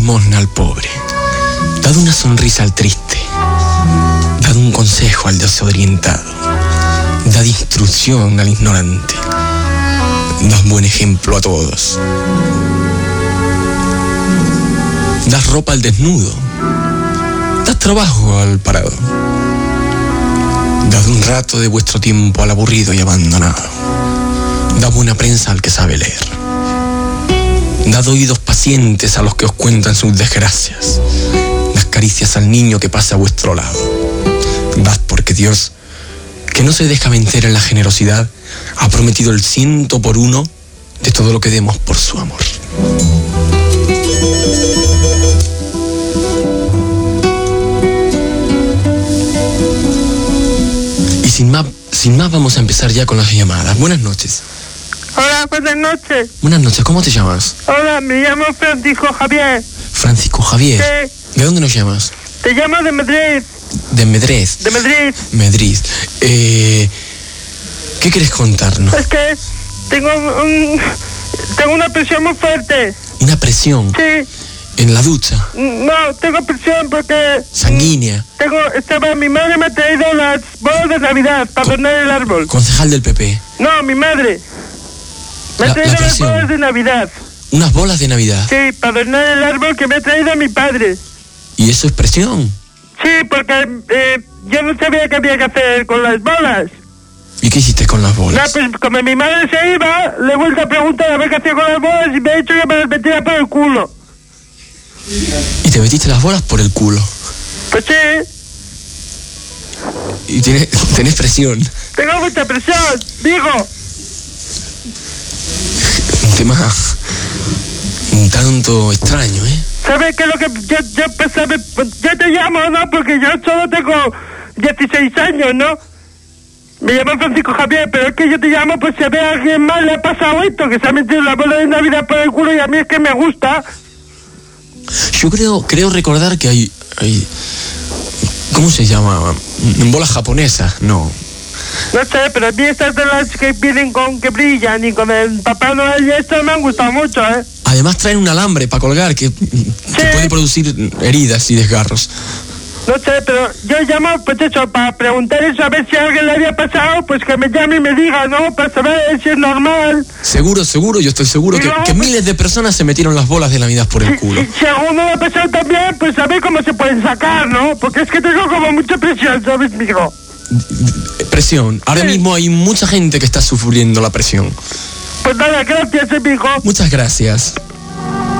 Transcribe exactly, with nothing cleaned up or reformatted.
limosna al pobre. Dad una sonrisa al triste. Dad un consejo al desorientado. Dad instrucción al ignorante. Dad buen ejemplo a todos. Dad ropa al desnudo. Dad trabajo al parado. Dad un rato de vuestro tiempo al aburrido y abandonado. Dad buena prensa al que sabe leer. Dad oídos pacientes a los que os cuentan sus desgracias. Dad caricias al niño que pasa a vuestro lado. Dad porque Dios, que no se deja vencer en la generosidad, ha prometido el ciento por uno de todo lo que demos por su amor. Y sin más, sin más vamos a empezar ya con las llamadas. Buenas noches. Hola, buenas noches. Buenas noches, ¿cómo te llamas? Hola, me llamo Francisco Javier. Francisco Javier. Sí. ¿De dónde nos llamas? Te llamo de Madrid. De Madrid. De Madrid. Madrid. Eh, ¿Qué quieres contarnos? Es que tengo un, tengo una presión muy fuerte. ¿Una presión? Sí. ¿En la ducha? No, tengo presión porque... ¿Sanguínea? Tengo, estaba, mi madre me ha traído las bolas de Navidad para Co- adornar el árbol. Concejal del P P. No, mi madre. Me La- ha traído la las presión. bolas de Navidad. Unas bolas de Navidad. Sí, para adornar el árbol que me ha traído mi padre. ¿Y eso es presión? Sí, porque eh, yo no sabía qué había que hacer con las bolas. ¿Y qué hiciste con las No, bolas? pues como mi madre se iba, le he vuelto a preguntar a ver qué hacía con las bolas y me ha dicho que me las metiera por el culo. ¿Y te metiste las bolas por el culo? Pues sí, ¿Y tienes, tenés presión? tengo mucha presión, digo. Un tema un tanto extraño, ¿eh? ¿Sabes qué es lo que yo, yo pensaba? Pues yo te llamo, ¿no? Porque yo solo tengo dieciséis años, ¿no? Me llamo Francisco Javier, pero es que yo te llamo pues si a ver a alguien más le ha pasado esto, que se ha metido la bola de Navidad por el culo y a mí es que me gusta. Yo creo, creo recordar que hay, hay... ¿Cómo se llama? ¿Bolas japonesas? No. No sé, pero a mí estas de las que vienen con que brillan y con el Papá Noel y esto me han gustado mucho, ¿eh? Además traen un alambre para colgar que, que puede producir heridas y desgarros. No sé, pero yo llamo, pues eso, para preguntar eso, a ver si a alguien le había pasado, pues que me llame y me diga, ¿no? Para saber si es normal. Seguro, seguro, yo estoy seguro Y que, luego, que pues- miles de personas se metieron las bolas de Navidad por el Si, culo. si, si a alguno le ha pasado también, pues a ver cómo se pueden sacar, ¿no? Porque es que tengo como mucha presión, ¿sabes, mijo? Presión. Ahora Sí. mismo hay mucha gente que está sufriendo la presión. Pues nada, gracias, eh, mijo. Muchas gracias.